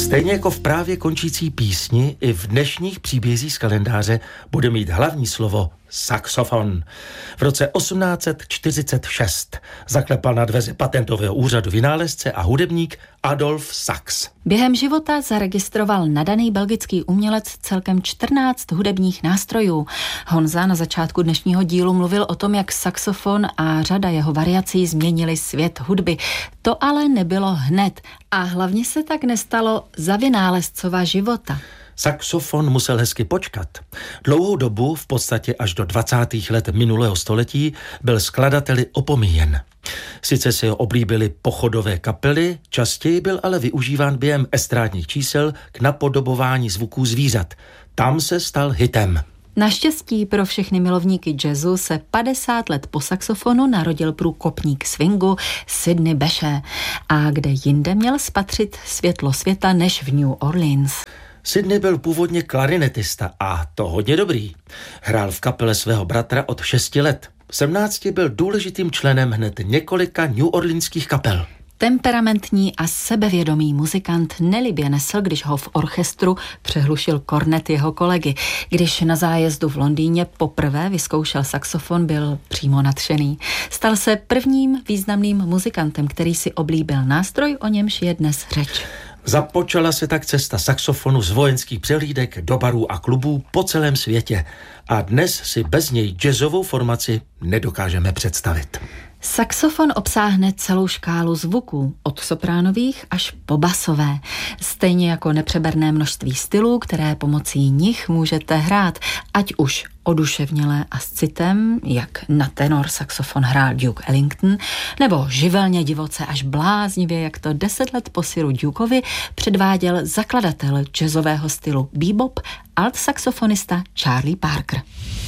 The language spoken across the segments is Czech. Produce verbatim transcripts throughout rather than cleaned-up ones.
Stejně jako v právě končící písni, i v dnešních příbězích z kalendáře bude mít hlavní slovo saxofon. V roce osmnáct set čtyřicet šest zaklepal na dveře patentového úřadu vynálezce a hudebník Adolf Sax. Během života zaregistroval nadaný belgický umělec celkem čtrnáct hudebních nástrojů. Honza na začátku dnešního dílu mluvil o tom, jak saxofon a řada jeho variací změnili svět hudby. To ale nebylo hned a hlavně se tak nestalo za vynálezcova života. Saxofon musel hezky počkat. Dlouhou dobu, v podstatě až do dvacátých let minulého století, byl skladateli opomíjen. Sice si ho oblíbily pochodové kapely, častěji byl ale využíván během estrádních čísel k napodobování zvuků zvířat. Tam se stal hitem. Naštěstí pro všechny milovníky jazzu se padesát let po saxofonu narodil průkopník swingu Sidney Bechet. A kde jinde měl spatřit světlo světa než v New Orleans. Sidney byl původně klarinetista a to hodně dobrý. Hrál v kapele svého bratra od šesti let. V sedmnácti byl důležitým členem hned několika neworleanských kapel. Temperamentní a sebevědomý muzikant nelibě nesl, když ho v orchestru přehlušil kornet jeho kolegy. Když na zájezdu v Londýně poprvé vyzkoušel saxofon, byl přímo nadšený. Stal se prvním významným muzikantem, který si oblíbil nástroj, o němž je dnes řeč. Započala se tak cesta saxofonu z vojenských přehlídek do barů a klubů po celém světě. A dnes si bez něj jazzovou formaci nedokážeme představit. Saxofon obsáhne celou škálu zvuků, od sopránových až po basové. Stejně jako nepřeberné množství stylů, které pomocí nich můžete hrát, ať už oduševněle a s citem, jak na tenor saxofon hrál Duke Ellington, nebo živelně divoce až bláznivě, jak to deset let po Siru Dukeovi předváděl zakladatel jazzového stylu bebop, altsaxofonista Charlie Parker.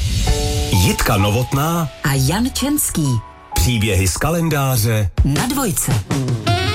Jitka Novotná a Jan Čenský. Příběhy z kalendáře na Dvojce.